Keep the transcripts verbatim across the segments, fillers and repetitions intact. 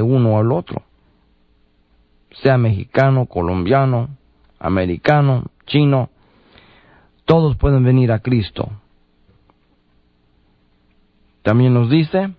uno al otro, sea mexicano, colombiano, americano, chino, todos pueden venir a Cristo. También nos dice,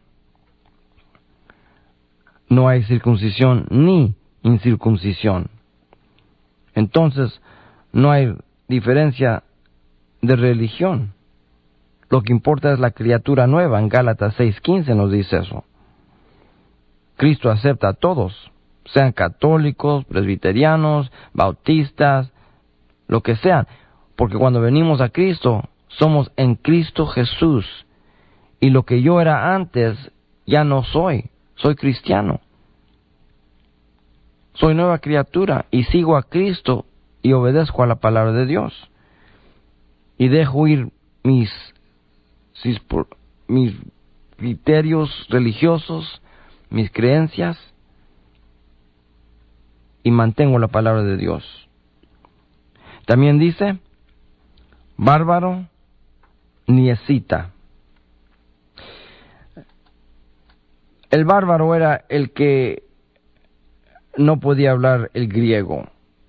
no hay circuncisión ni incircuncisión. Entonces, no hay diferencia de religión. Lo que importa es la criatura nueva. En Gálatas seis quince nos dice eso. Cristo acepta a todos, sean católicos, presbiterianos, bautistas, lo que sean. Porque cuando venimos a Cristo, somos en Cristo Jesús. Y lo que yo era antes, ya no soy. Soy cristiano. Soy nueva criatura y sigo a Cristo y obedezco a la palabra de Dios. Y dejo ir mis, mis criterios religiosos, mis creencias, y mantengo la palabra de Dios. También dice, bárbaro ni escita. El bárbaro era el que no podía hablar el griego.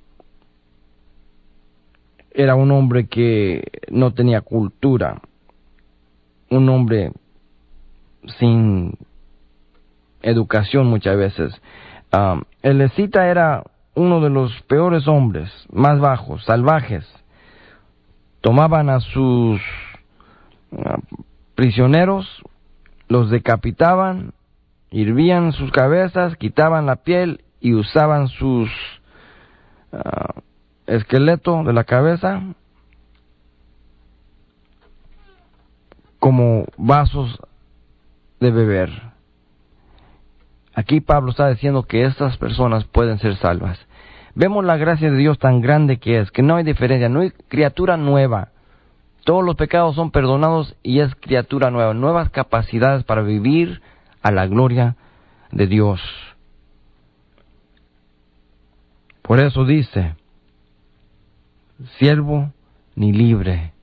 Era un hombre que no tenía cultura, un hombre sin educación muchas veces. Um, el escita era uno de los peores hombres, más bajos, salvajes. Tomaban a sus uh, prisioneros, los decapitaban, hirvían sus cabezas, quitaban la piel y usaban sus uh, esqueleto de la cabeza como vasos de beber. Aquí Pablo está diciendo que estas personas pueden ser salvas. Vemos la gracia de Dios tan grande que es, que no hay diferencia, no hay criatura nueva. Todos los pecados son perdonados y es criatura nueva, nuevas capacidades para vivir a la gloria de Dios. Por eso dice, siervo ni libre,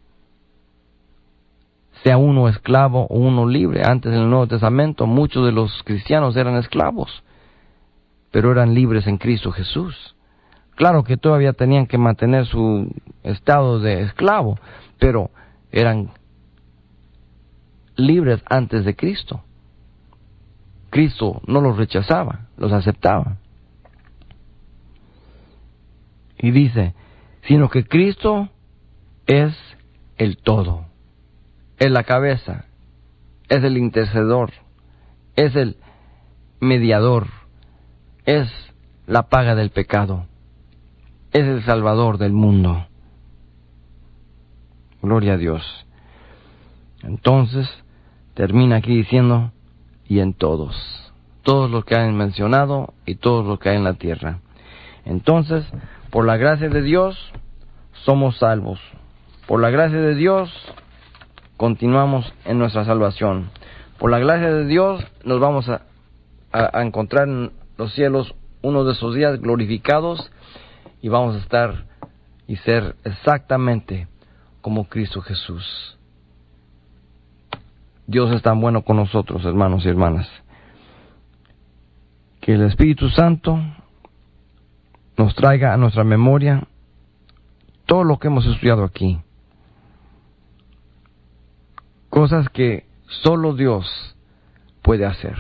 sea uno esclavo o uno libre. Antes en el Nuevo Testamento muchos de los cristianos eran esclavos, pero eran libres en Cristo Jesús. Claro que todavía tenían que mantener su estado de esclavo, pero eran libres antes de Cristo. Cristo no los rechazaba, los aceptaba. Y dice, sino que Cristo es el todo, es la cabeza, es el intercedor, es el mediador, es la paga del pecado, es el salvador del mundo. Gloria a Dios. Entonces, termina aquí diciendo, y en todos, todos los que han mencionado y todos los que hay en la tierra. Entonces, por la gracia de Dios, somos salvos. Por la gracia de Dios, continuamos en nuestra salvación. Por la gracia de Dios, nos vamos a, a, a encontrar en los cielos uno de esos días glorificados y vamos a estar y ser exactamente como Cristo Jesús. Dios es tan bueno con nosotros, hermanos y hermanas, que el Espíritu Santo nos traiga a nuestra memoria todo lo que hemos estudiado aquí. Cosas que solo Dios puede hacer.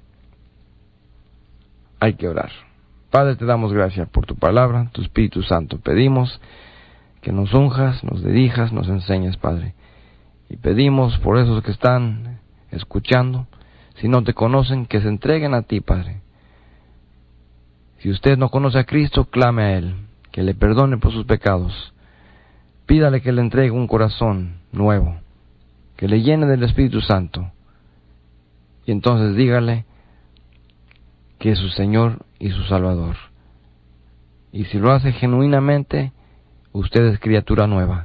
Hay que orar. Padre, te damos gracias por tu palabra, tu Espíritu Santo. Pedimos que nos unjas, nos dirijas, nos enseñes, Padre. Y pedimos por esos que están escuchando, si no te conocen, que se entreguen a ti, Padre. Si usted no conoce a Cristo, clame a Él, que le perdone por sus pecados. Pídale que le entregue un corazón nuevo, que le llene del Espíritu Santo. Y entonces dígale que es su Señor y su Salvador. Y si lo hace genuinamente, usted es criatura nueva.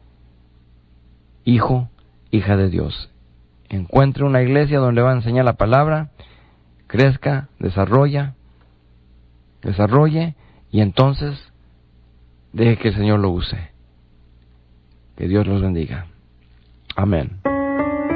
Hijo, hija de Dios. Encuentre una iglesia donde va a enseñar la palabra, crezca, desarrolla, desarrolle, y entonces deje que el Señor lo use. Que Dios los bendiga. Amén.